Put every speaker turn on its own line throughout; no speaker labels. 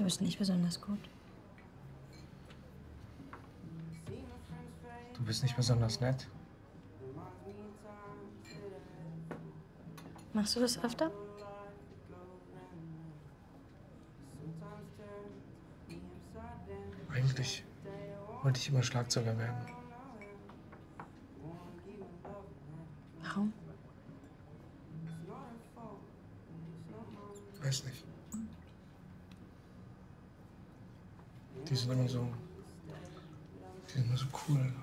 Du bist nicht besonders gut.
Du bist nicht besonders nett.
Machst du das öfter?
Eigentlich wollte ich immer Schlagzeuger werden.
Warum?
Weiß nicht. Die sind immer so. Die sind immer so cool.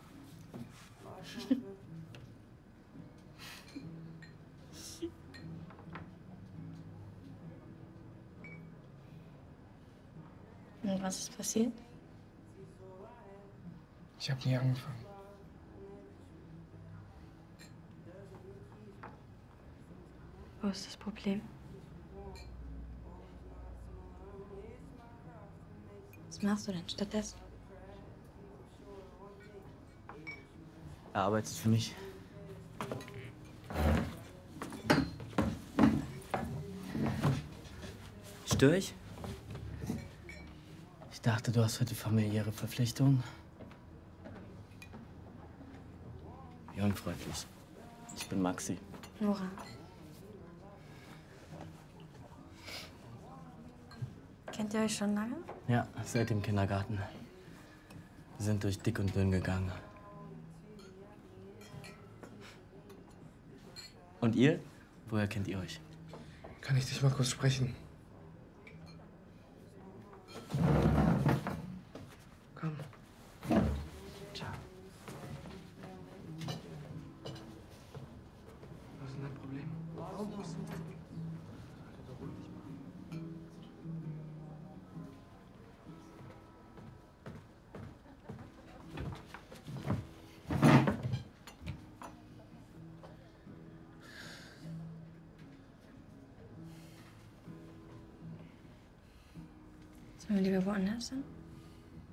Und was ist passiert?
Ich habe nie angefangen.
Wo ist das Problem? Was machst du denn stattdessen?
Er arbeitet für mich. Störe ich? Ich dachte, du hast heute familiäre Verpflichtungen. Wie unfreundlich. Ich bin Maxi.
Nora. Kennt ihr euch schon lange?
Ja, seit dem Kindergarten. Wir sind durch dick und dünn gegangen. Und ihr? Woher kennt ihr euch?
Kann ich dich mal kurz sprechen? Komm.
Ciao.
Was ist denn dein Problem? Warum musst du?
Sollen wir lieber woanders hin?